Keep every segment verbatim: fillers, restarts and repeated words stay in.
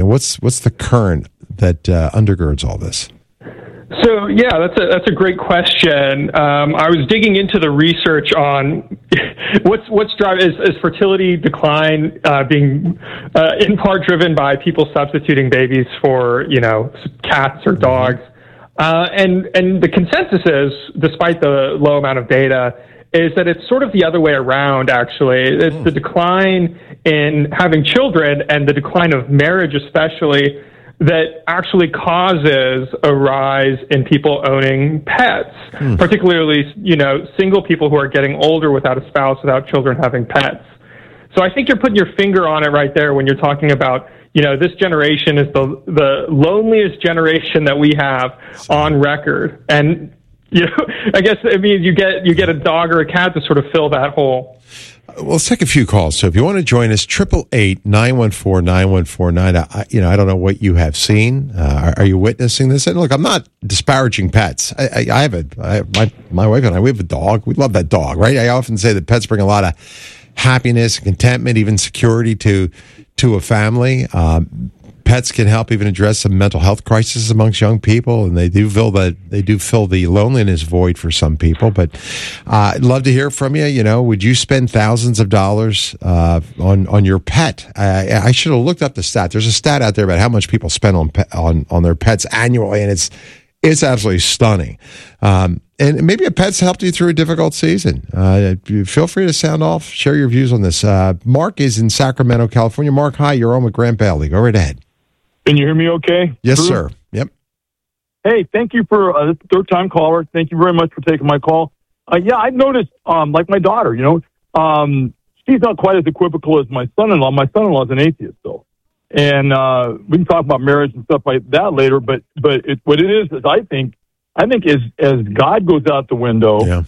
What's what's the current that uh, undergirds all this? So yeah, that's a that's a great question. Um, I was digging into the research on what's what's driving is, is fertility decline uh, being uh, in part driven by people substituting babies for you know cats or dogs, uh, and and the consensus is, despite the low amount of data, is that it's sort of the other way around. Actually, it's the decline in having children and the decline of marriage, especially, that actually causes a rise in people owning pets, hmm. particularly, you know, single people who are getting older without a spouse, without children, having pets. So I think you're putting your finger on it right there when you're talking about, you know, this generation is the the loneliest generation that we have on record. And, you know, I guess it means you get you get a dog or a cat to sort of fill that hole. Well, let's take a few calls. So if you want to join us, triple eight nine one four nine one four nine. I, you know, I don't know what you have seen. Uh, are, are you witnessing this? And look, I'm not disparaging pets. I, I, I have a I, my my wife and I. We have a dog. We love that dog, right? I often say that pets bring a lot of happiness, contentment, even security to to a family. Um, Pets can help even address some mental health crises amongst young people, and they do fill the they do fill the loneliness void for some people. But uh, I'd love to hear from you. You know, would you spend thousands of dollars uh, on on your pet? I, I should have looked up the stat. There's a stat out there about how much people spend on pe- on on their pets annually, and it's it's absolutely stunning. Um, and maybe a pet's helped you through a difficult season. Uh, feel free to sound off, share your views on this. Uh, Mark is in Sacramento, California. Mark, hi. You're on with Grant Bailey. Go right ahead. Can you hear me okay? Yes, Drew? sir. Yep. Hey, thank you for uh, third-time caller. Thank you very much for taking my call. Uh, yeah, I've noticed, um, like my daughter, you know, um, she's not quite as equivocal as my son-in-law. My son-in-law is an atheist, though. And uh, we can talk about marriage and stuff like that later, but but it, what it is is I think, I think as, as God goes out the window, yeah.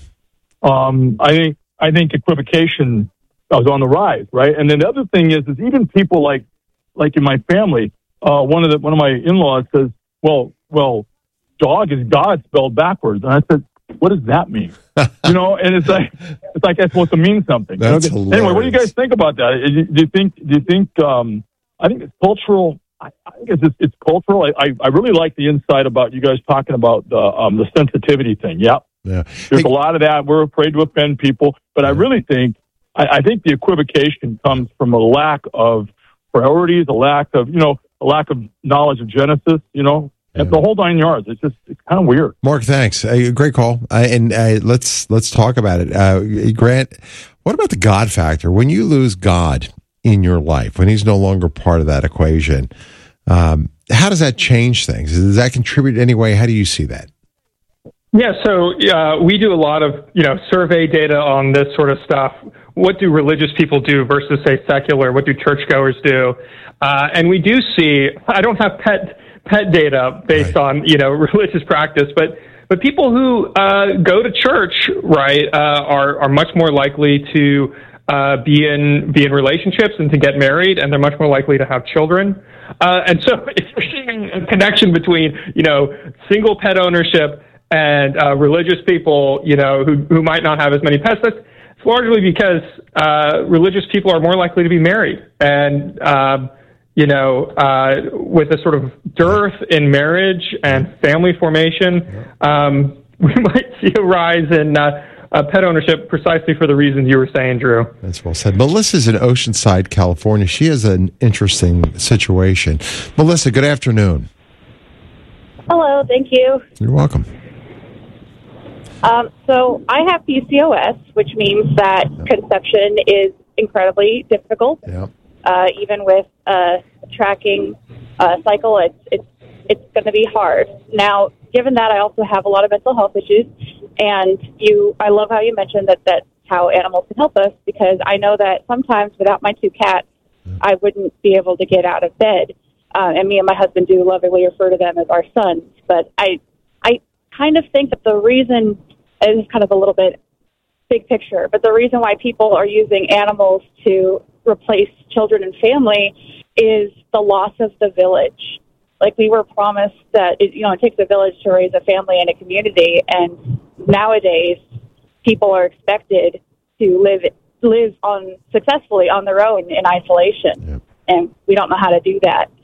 um, I think I think equivocation was on the rise, right? And then the other thing is, is even people like like in my family, Uh, one of the one of my in-laws says, "Well, well, dog is God spelled backwards," and I said, "What does that mean?" You know, and it's like it's like that's supposed to mean something. That's you know? hilarious. Anyway, what do you guys think about that? Do you think? Do you think? Um, I think it's cultural. I, I think it's it's cultural. I, I I really like the insight about you guys talking about the um, the sensitivity thing. Yep. Yeah, there's hey, a lot of that. We're afraid to offend people, but yeah. I really think I, I think the equivocation comes from a lack of priorities, a lack of you know. a lack of knowledge of Genesis, you know, and yeah. the whole nine yards. It's just it's kind of weird. Mark, thanks. Uh, great call. Uh, and uh, let's let's talk about it. Uh, Grant, what about the God factor? When you lose God in your life, when He's no longer part of that equation, um, how does that change things? Does that contribute in any way? How do you see that? Yeah, so uh, we do a lot of you know survey data on this sort of stuff. What do religious people do versus, say, secular? What do churchgoers do? Uh, and we do see, I don't have pet pet data based right. on, you know, religious practice, but but people who uh, go to church, right, uh, are are much more likely to uh, be in be in relationships and to get married, and they're much more likely to have children. Uh, and so if you're seeing a connection between, you know, single pet ownership and uh, religious people, you know, who who might not have as many pets, that's it's largely because uh, religious people are more likely to be married. And, um, you know, uh, with a sort of dearth in marriage and family formation, um, we might see a rise in uh, uh, pet ownership precisely for the reasons you were saying, Drew. That's well said. Melissa's in Oceanside, California. She has an interesting situation. Melissa, good afternoon. Hello, thank you. You're welcome. Um, so I have P C O S, which means that conception is incredibly difficult. Yeah. Uh, even with a tracking uh, cycle, it's it's it's going to be hard. Now, given that, I also have a lot of mental health issues, and you, I love how you mentioned that that's how animals can help us, because I know that sometimes without my two cats, yeah. I wouldn't be able to get out of bed. Uh, and me and my husband do lovingly refer to them as our sons. But I, I kind of think that the reason is kind of a little bit big picture, but the reason why people are using animals to replace children and family is the loss of the village. Like, we were promised that it, you know, it takes a village to raise a family and a community, and nowadays people are expected to live live on successfully on their own in isolation, yep. and we don't know how to do that.